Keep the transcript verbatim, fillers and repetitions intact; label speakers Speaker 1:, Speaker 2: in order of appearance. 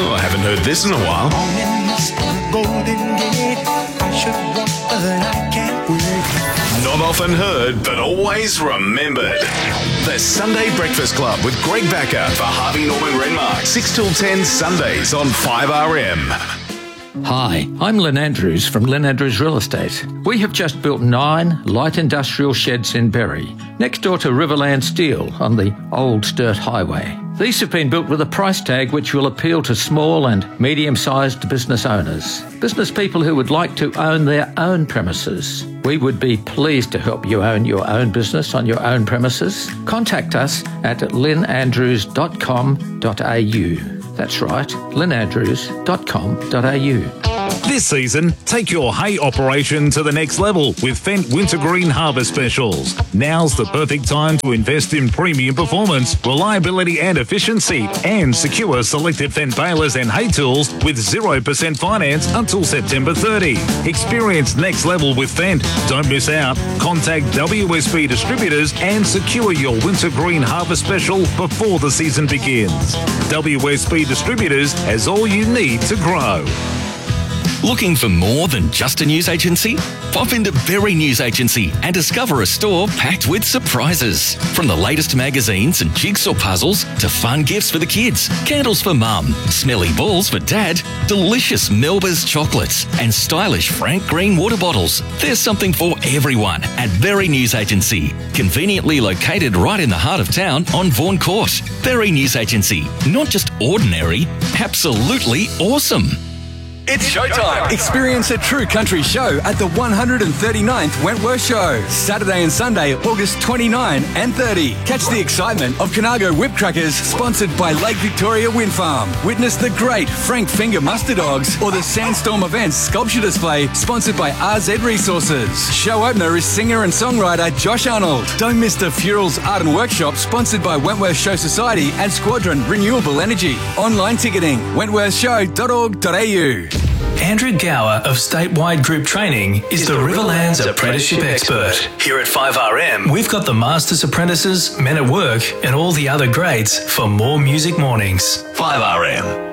Speaker 1: Oh, I haven't heard this in a while. Not often heard, but always remembered. The Sunday Breakfast Club with Greg Backer for Harvey Norman Renmark. six till ten Sundays on five R M.
Speaker 2: Hi, I'm Lynn Andrews from Lynn Andrews Real Estate. We have just built nine light industrial sheds in Berry, next door to Riverland Steel on the Old Sturt Highway. These have been built with a price tag which will appeal to small and medium-sized business owners, business people who would like to own their own premises. We would be pleased to help you own your own business on your own premises. Contact us at lynn andrews dot com dot a u. That's right, lynn andrews dot com dot a u.
Speaker 3: This season, take your hay operation to the next level with Fendt Wintergreen Harvest Specials. Now's the perfect time to invest in premium performance, reliability and efficiency, and secure selected Fendt balers and hay tools with zero percent finance until September thirtieth. Experience next level with Fendt. Don't miss out. Contact W S B Distributors and secure your Wintergreen Harvest Special before the season begins. W S B Distributors has all you need to grow.
Speaker 4: Looking for more than just a news agency? Pop into Berry News Agency and discover a store packed with surprises. From the latest magazines and jigsaw puzzles to fun gifts for the kids, candles for mum, smelly balls for dad, delicious Melba's chocolates and stylish Frank Green water bottles. There's something for everyone at Berry News Agency. Conveniently located right in the heart of town on Vaughan Court. Berry News Agency. Not just ordinary, absolutely awesome.
Speaker 5: It's showtime! Experience a true country show at the one hundred thirty-ninth Wentworth Show. Saturday and Sunday, August twenty-ninth and thirtieth. Catch the excitement of Conago Whip Crackers, sponsored by Lake Victoria Wind Farm. Witness the great Frank Finger Muster Dogs or the Sandstorm Events Sculpture Display, sponsored by R Z Resources. Show opener is singer and songwriter Josh Arnold. Don't miss the Furals Art and Workshop, sponsored by Wentworth Show Society and Squadron Renewable Energy. Online ticketing, wentworth show dot org dot a u.
Speaker 6: Andrew Gower of Statewide Group Training is the Riverlands Apprenticeship Expert. Here at five R M, we've got the Masters Apprentices, Men at Work, and all the other grades for more music mornings.
Speaker 5: five R M.